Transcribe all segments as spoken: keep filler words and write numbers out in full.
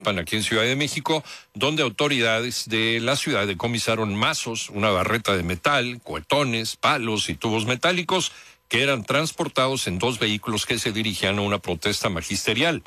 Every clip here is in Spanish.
aquí en Ciudad de México, donde autoridades de la ciudad decomisaron mazos, una barreta de metal, cohetones, palos y tubos metálicos que eran transportados en dos vehículos que se dirigían a una protesta magisterial.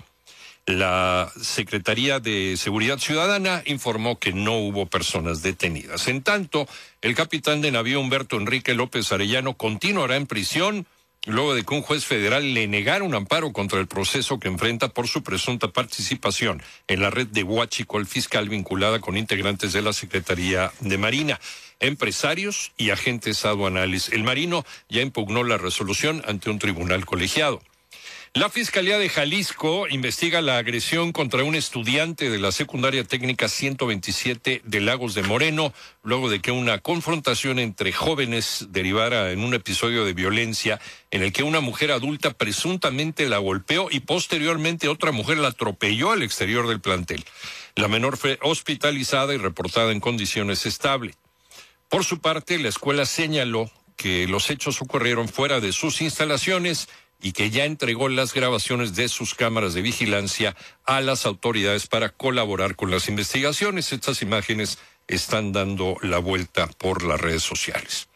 La Secretaría de Seguridad Ciudadana informó que no hubo personas detenidas. En tanto, el capitán de navío Humberto Enrique López Arellano continuará en prisión luego de que un juez federal le negara un amparo contra el proceso que enfrenta por su presunta participación en la red de huachicol fiscal vinculada con integrantes de la Secretaría de Marina, empresarios y agentes aduanales. El marino ya impugnó la resolución ante un tribunal colegiado. La Fiscalía de Jalisco investiga la agresión contra un estudiante de la Secundaria Técnica ciento veintisiete de Lagos de Moreno, luego de que una confrontación entre jóvenes derivara en un episodio de violencia en el que una mujer adulta presuntamente la golpeó y posteriormente otra mujer la atropelló al exterior del plantel. La menor fue hospitalizada y reportada en condiciones estables. Por su parte, la escuela señaló que los hechos ocurrieron fuera de sus instalaciones y que ya entregó las grabaciones de sus cámaras de vigilancia a las autoridades para colaborar con las investigaciones. Estas imágenes están dando la vuelta por las redes sociales.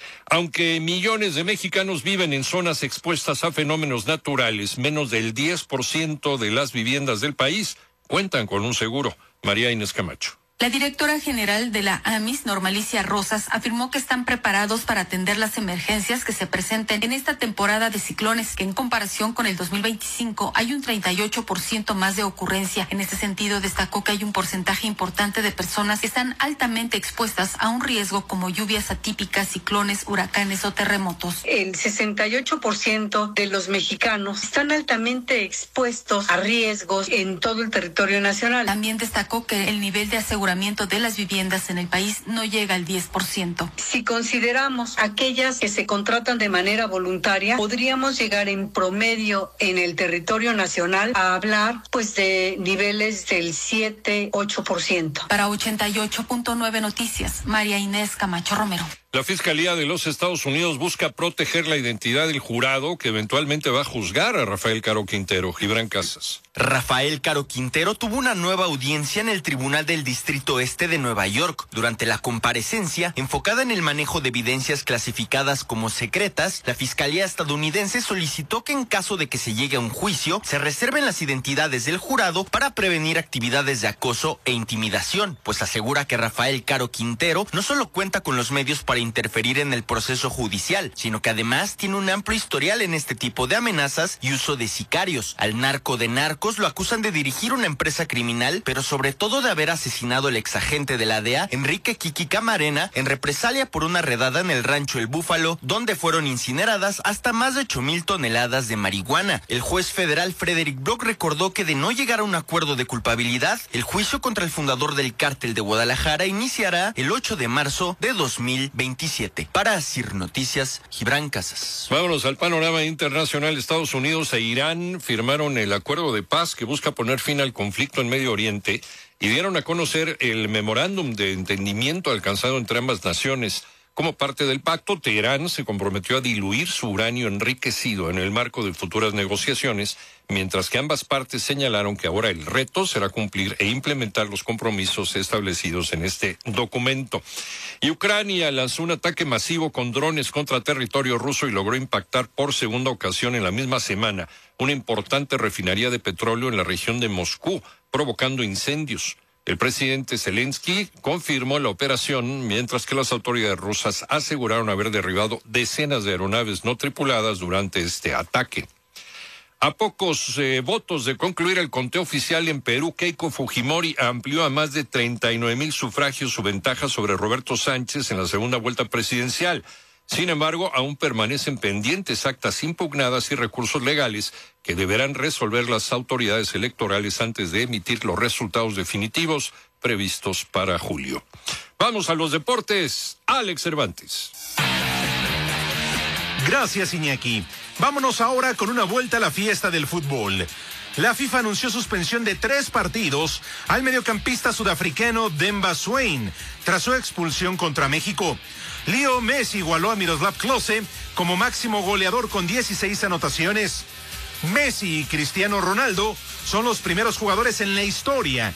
Aunque millones de mexicanos viven en zonas expuestas a fenómenos naturales, menos del diez por ciento de las viviendas del país cuentan con un seguro. María Inés Camacho. La directora general de la A M I S, Normalicia Rosas, afirmó que están preparados para atender las emergencias que se presenten en esta temporada de ciclones, que en comparación con el dos mil veinticinco hay un treinta y ocho por ciento más de ocurrencia. En este sentido, destacó que hay un porcentaje importante de personas que están altamente expuestas a un riesgo como lluvias atípicas, ciclones, huracanes o terremotos. El sesenta y ocho por ciento de los mexicanos están altamente expuestos a riesgos en todo el territorio nacional. También destacó que el nivel de aseguramiento de las viviendas en el país no llega al diez por ciento. Si consideramos aquellas que se contratan de manera voluntaria, podríamos llegar en promedio en el territorio nacional a hablar pues de niveles del siete, ocho por ciento. Para ochenta y ocho punto nueve Noticias, María Inés Camacho Romero. La Fiscalía de los Estados Unidos busca proteger la identidad del jurado que eventualmente va a juzgar a Rafael Caro Quintero. Gibran Casas. Rafael Caro Quintero tuvo una nueva audiencia en el Tribunal del Distrito Este de Nueva York. Durante la comparecencia, enfocada en el manejo de evidencias clasificadas como secretas, la Fiscalía estadounidense solicitó que en caso de que se llegue a un juicio, se reserven las identidades del jurado para prevenir actividades de acoso e intimidación, pues asegura que Rafael Caro Quintero no solo cuenta con los medios para interferir en el proceso judicial, sino que además tiene un amplio historial en este tipo de amenazas y uso de sicarios. Al narco de narcos lo acusan de dirigir una empresa criminal, pero sobre todo de haber asesinado al exagente de la D E A, Enrique Kiki Camarena, en represalia por una redada en el rancho El Búfalo, donde fueron incineradas hasta más de ocho mil toneladas de marihuana. El juez federal Frederick Block recordó que de no llegar a un acuerdo de culpabilidad, el juicio contra el fundador del cártel de Guadalajara iniciará el ocho de marzo de dos mil veintisiete. Para Asir Noticias, Gibran Casas. Vámonos al panorama internacional. Estados Unidos e Irán firmaron el acuerdo de paz que busca poner fin al conflicto en Medio Oriente y dieron a conocer el memorándum de entendimiento alcanzado entre ambas naciones. Como parte del pacto, Teherán se comprometió a diluir su uranio enriquecido en el marco de futuras negociaciones, mientras que ambas partes señalaron que ahora el reto será cumplir e implementar los compromisos establecidos en este documento. Y Ucrania lanzó un ataque masivo con drones contra territorio ruso y logró impactar por segunda ocasión en la misma semana una importante refinería de petróleo en la región de Moscú, provocando incendios. El presidente Zelensky confirmó la operación, mientras que las autoridades rusas aseguraron haber derribado decenas de aeronaves no tripuladas durante este ataque. A pocos eh, votos de concluir el conteo oficial en Perú, Keiko Fujimori amplió a más de treinta y nueve mil sufragios su ventaja sobre Roberto Sánchez en la segunda vuelta presidencial. Sin embargo, aún permanecen pendientes actas impugnadas y recursos legales que deberán resolver las autoridades electorales antes de emitir los resultados definitivos previstos para julio. Vamos a los deportes. Alex Cervantes. Gracias, Iñaki. Vámonos ahora con una vuelta a la fiesta del fútbol. La FIFA anunció suspensión de tres partidos al mediocampista sudafricano Demba Swain tras su expulsión contra México. Leo Messi igualó a Miroslav Klose como máximo goleador con dieciséis anotaciones. Messi y Cristiano Ronaldo son los primeros jugadores en la historia